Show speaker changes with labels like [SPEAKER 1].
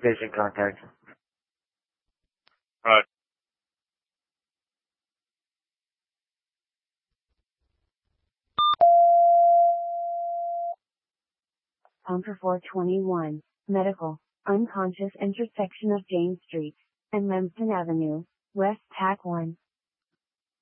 [SPEAKER 1] patient contact.
[SPEAKER 2] Right.
[SPEAKER 3] For 421, medical, unconscious intersection of James Street and Lemston Avenue, West Tack 1.